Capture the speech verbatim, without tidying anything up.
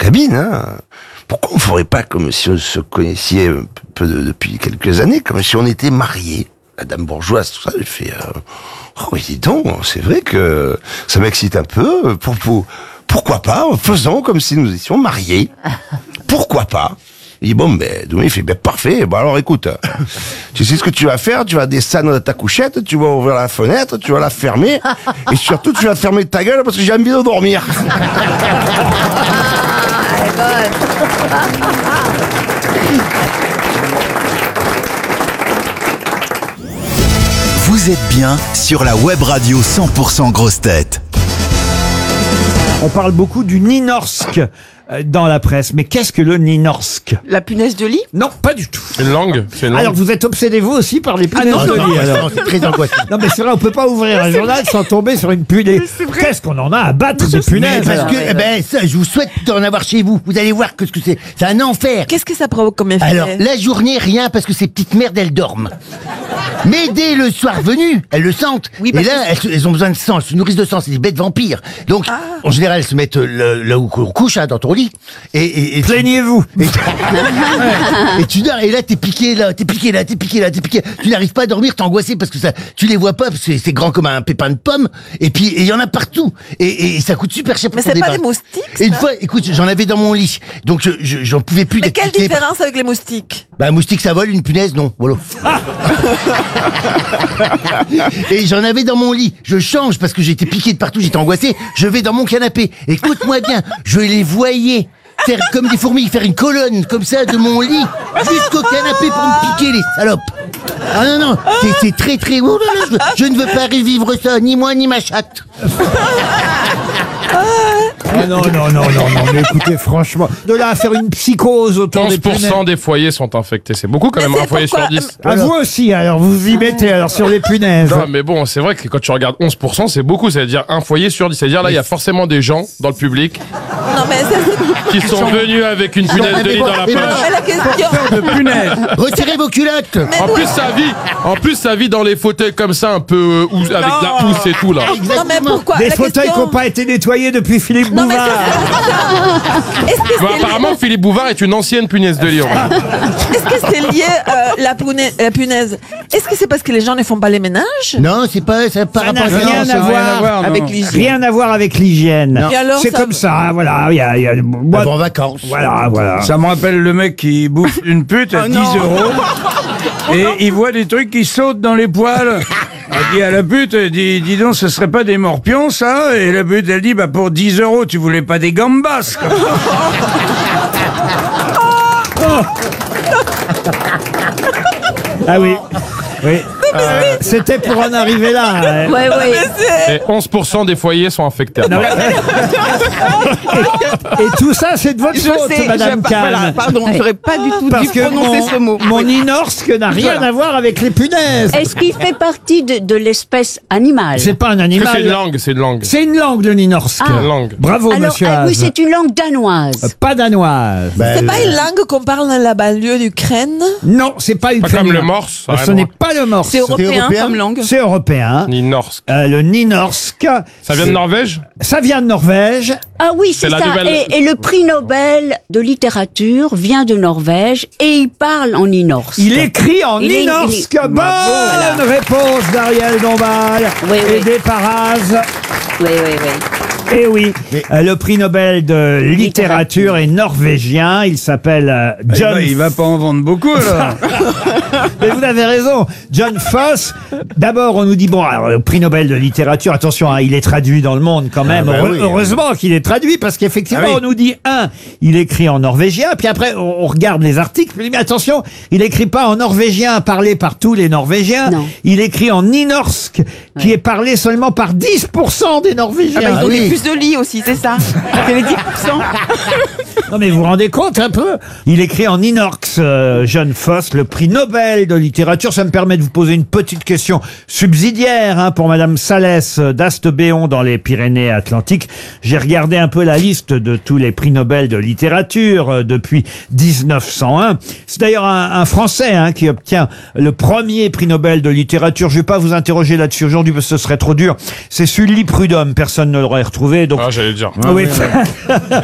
cabine, hein. Pourquoi on ferait pas comme si on se connaissait un peu de, depuis quelques années, comme si on était mariés? La dame bourgeoise, tout ça, elle fait, euh, oh, oui, dis donc, c'est vrai que ça m'excite un peu. Pour, pour, pourquoi pas? Faisons comme si nous étions mariés. Pourquoi pas? Il dit, bon, ben, Doumé, il fait, ben, parfait. Bon, alors, écoute, tu sais ce que tu vas faire? Tu vas descendre de ta couchette, tu vas ouvrir la fenêtre, tu vas la fermer, et surtout, tu vas fermer ta gueule parce que j'ai envie de dormir. Vous êtes bien sur la web radio cent pour cent Grosses Têtes. On parle beaucoup du Nynorsk dans la presse. Mais qu'est-ce que le Nynorsk? La punaise de lit? Non, pas du tout. Une langue, c'est une langue. Alors vous êtes obsédé vous aussi par les punaises Ah non, de non, lit non, alors. C'est très angoissant. Non mais c'est vrai, on peut pas ouvrir un journal sans tomber sur une punaise. Qu'est-ce qu'on en a à battre des punaises? Parce que, eh ben, ça, je vous souhaite d'en avoir chez vous. Vous allez voir que ce que c'est. C'est un enfer. Qu'est-ce que ça provoque comme effet? Alors, la journée, rien, parce que ces petites merdes, elles dorment. Mais dès le soir venu, elles le sentent. Oui, et parce là, que- elles, se- elles ont besoin de sang, elles se nourrissent de sang, c'est des bêtes vampires. Donc, en général, elles se mettent euh, là, là où on couche, hein, dans ton lit. Et, et, et Plaignez-vous. Et, et tu dors, et là, t'es piqué là, t'es piqué là, t'es piqué là, t'es piqué. Tu n'arrives pas à dormir, t'es angoissé parce que ça, tu les vois pas, parce que c'est grand comme un pépin de pomme. Et puis, il y en a partout. Et, et ça coûte super cher pour Mais s'en c'est pas débarrasser. des moustiques, Et une ça fois, écoute, j'en avais dans mon lit. Donc, je, je- j'en pouvais plus Mais d'être quelle piqué. différence avec les moustiques? Bah, un moustique, ça vole, une punaise, non. Voilà. Et j'en avais dans mon lit. Je change parce que j'étais piqué de partout, j'étais angoissé. Je vais dans mon canapé. Écoute-moi bien, je les voyais faire comme des fourmis, faire une colonne comme ça de mon lit jusqu'au canapé pour me piquer, les salopes. Ah non, non, c'est, c'est très très... Oh là là, je, je ne veux pas revivre ça, ni moi ni ma chatte. Ah non, non, non, non, non, mais écoutez, franchement, de là à faire une psychose autour des onze pour cent punaises. des foyers sont infectés. C'est beaucoup quand Mais même, c'est un foyer pourquoi- sur dix. À vous aussi, alors, vous y mettez, alors, sur les punaises. Non, mais bon, c'est vrai que quand tu regardes onze pour cent, c'est beaucoup. C'est-à-dire un foyer sur dix. C'est-à-dire là, il y a forcément des gens dans le public Non, mais c'est qui sont venus avec une punaise de lit dans la Mais bon, poche. mais la question. de punaises. Retirez vos culottes. En plus, ça vit, en plus, ça vit dans les fauteuils comme ça, un peu euh, ou- avec de la housse et tout là. Non, mais pourquoi? Des La fauteuils qui question- n'ont pas été nettoyés depuis Philippe Non, mais Bouvard. Est-ce que Bah, c'est apparemment, Philippe Bouvard est une ancienne punaise de lit. en fait. Est-ce que c'est lié euh, la, punaise, la punaise? Est-ce que c'est parce que les gens ne font pas les ménages? Non, c'est pas... Ça par Ça n'a rapport à rien à voir Avec l'hygiène. Rien à voir avec l'hygiène. Et alors, C'est ça- comme ça, voilà. Il y a, il y a- moi- Avant vacances. voilà, voilà. Ça me rappelle le mec qui bouffe une pute à Oh dix non. euros et il voit des trucs qui sautent dans les poils. Il dit à la pute, elle dit, dis donc, ce serait pas des morpions, ça? Et la pute, elle dit, bah, pour dix euros, tu voulais pas des gambas, quoi. Ah oui. Oui. Euh, C'était pour en arriver là. hein. Ouais, ouais. Et onze pour cent des foyers sont infectés. Non, mais- Et tout ça, c'est de votre Je faute, sais, Madame je- Kahn. voilà, pardon, j'aurais pas du tout Parce dû que prononcer mon, ce mot. mon Oui. Nynorsk n'a rien Voilà. à voir avec les punaises. Est-ce qu'il fait partie de, de l'espèce animale? C'est pas un Est-ce que animal. c'est une langue, c'est une langue. C'est une langue, le Nynorsk. Ah. Une langue. Bravo, Alors, monsieur ah, oui, Haas. c'est une langue danoise. Pas danoise. C'est pas une langue qu'on parle dans la banlieue d'Ukraine? Non, c'est pas Pas ukrainien. comme le morse. ça a Ce rien à n'est voir. pas le morse. C'est européen, européen comme langue. C'est européen. Ni norsk. Euh, le Nynorsk. Ça vient de Norvège? Ça vient de Norvège. Ah oui, c'est C'est la ça. nouvelle- Et, et le prix Nobel de littérature vient de Norvège et il parle en Nynorsk. Il écrit en Il est- Nynorsk. il est- Bonne Voilà. réponse d'Ariel Dombal. Oui, oui. Aidé par Az. Oui, oui, oui. Et oui, euh, le prix Nobel de littérature est norvégien. Il s'appelle euh, John. Eh ben, il va pas en vendre beaucoup, alors. Mais vous avez raison, John Foss. D'abord, on nous dit bon, alors, le prix Nobel de littérature. Attention, hein, il est traduit dans le monde quand même. Ah bah Heure- oui. Heureusement qu'il est traduit parce qu'effectivement, Ah oui. on nous dit un, il écrit en norvégien. Puis après, on, on regarde les articles. Puis, mais attention, il écrit pas en norvégien parlé par tous les Norvégiens. Non. Il écrit en Nynorsk, qui est parlé seulement par dix pour cent des Norvégiens. Ah bah, ils ont oui. des puces de lit aussi, c'est ça. C'est les dix pour cent. Non mais vous vous rendez compte un peu? Il écrit en Nynorsk, euh, John Foss, le prix Nobel de littérature. Ça me permet de vous poser une petite question subsidiaire hein, pour Madame Salès d'Astebéon dans les Pyrénées-Atlantiques. J'ai regardé un peu la liste de tous les prix Nobel de littérature euh, depuis dix-neuf cent un. C'est d'ailleurs un, un Français hein, qui obtient le premier prix Nobel de littérature. Je vais pas vous interroger là-dessus aujourd'hui parce que ce serait trop dur. C'est Sully Prudhomme. Personne ne l'aurait retrouvé. Donc Ah, j'allais dire. oui.